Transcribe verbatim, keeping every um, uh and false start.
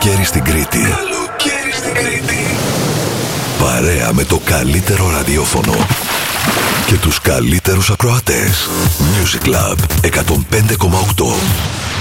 Καλοκαίρι στην Κρήτη. Καλοκαίρι στην Κρήτη. Παρέα με το καλύτερο ραδιόφωνο και τους καλύτερους ακροατές. Music Club εκατόν πέντε κόμμα οκτώ.